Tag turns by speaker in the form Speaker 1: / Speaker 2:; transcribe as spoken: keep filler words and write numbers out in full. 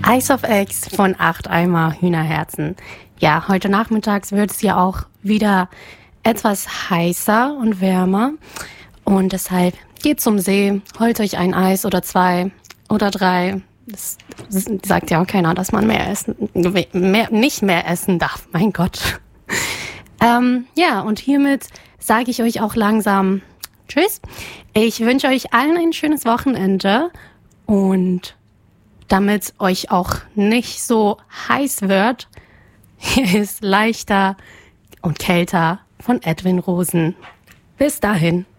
Speaker 1: Ice of Eggs von acht Eimer Hühnerherzen. Ja, heute nachmittags wird es ja auch wieder etwas heißer und wärmer. Und deshalb geht zum See, holt euch ein Eis oder zwei oder drei. Das sagt ja auch keiner, dass man mehr essen, mehr, nicht mehr essen darf. Mein Gott. Ähm, ja, und hiermit sage ich euch auch langsam Tschüss. Ich wünsche euch allen ein schönes Wochenende und damit euch auch nicht so heiß wird, hier ist Leichter und Kälter von Edwin Rosen. Bis dahin.